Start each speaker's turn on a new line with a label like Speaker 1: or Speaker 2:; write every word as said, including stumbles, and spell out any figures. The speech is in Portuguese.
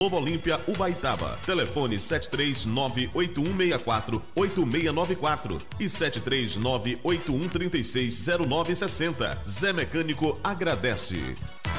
Speaker 1: Nova Olímpia, Ubaitaba. Telefone sete três nove oito um seis quatro oito seis nove quatro e sete três nove oito um três seis zero nove seis zero. Zé Mecânico agradece.